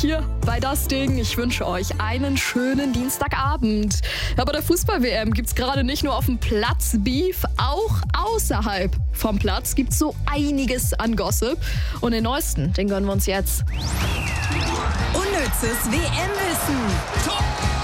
hier bei Das Ding. Ich wünsche euch einen schönen Dienstagabend. Ja, bei der Fußball-WM gibt es gerade nicht nur auf dem Platz Beef, auch außerhalb vom Platz gibt es so einiges an Gossip. Und den neuesten, den gönnen wir uns jetzt. Unnützes WM-Wissen.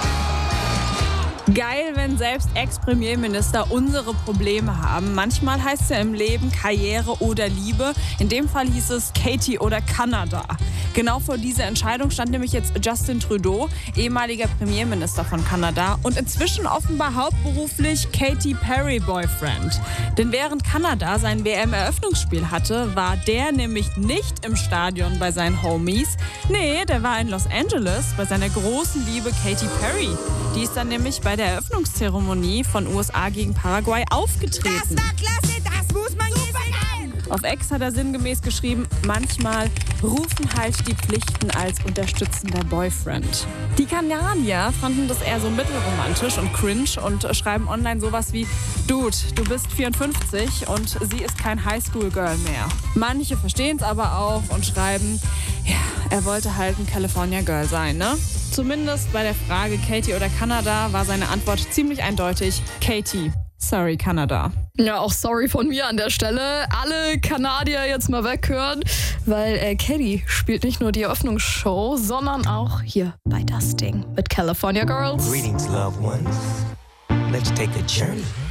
Geil, wenn selbst Ex-Premierminister unsere Probleme haben. Manchmal heißt es ja im Leben Karriere oder Liebe. In dem Fall hieß es Katie oder Kanada. Genau vor dieser Entscheidung stand nämlich jetzt Justin Trudeau, ehemaliger Premierminister von Kanada und inzwischen offenbar hauptberuflich Katy Perry Boyfriend. Denn während Kanada sein WM-Eröffnungsspiel hatte, war der nämlich nicht im Stadion bei seinen Homies. Nee, der war in Los Angeles bei seiner großen Liebe Katy Perry. Die ist dann nämlich bei der Eröffnungszeremonie von USA gegen Paraguay aufgetreten. Das war klasse, das muss man gesehen. Auf X hat er sinngemäß geschrieben, manchmal rufen halt die Pflichten als unterstützender Boyfriend. Die Kanadier fanden das eher so mittelromantisch und cringe und schreiben online sowas wie, Dude, du bist 54 und sie ist kein Highschool-Girl mehr. Manche verstehen es aber auch und schreiben, ja, er wollte halt ein California Girl sein, ne? Zumindest bei der Frage Katie oder Kanada war seine Antwort ziemlich eindeutig, Katie. Sorry, Kanada. Ja, auch sorry von mir an der Stelle. Alle Kanadier jetzt mal weghören, weil Katie spielt nicht nur die Eröffnungsshow, sondern auch hier bei Das Ding mit California Girls. Greetings, loved ones. Let's take a journey.